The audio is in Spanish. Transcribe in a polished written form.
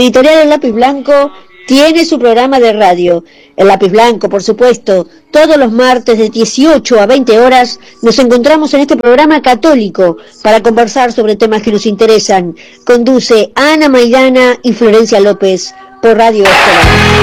Editorial El Lápiz Blanco tiene su programa de radio. El Lápiz Blanco, por supuesto, todos los martes de 18 a 20 horas nos encontramos en este programa católico para conversar sobre temas que nos interesan. Conduce Ana Maidana y Florencia López por Radio Escolar.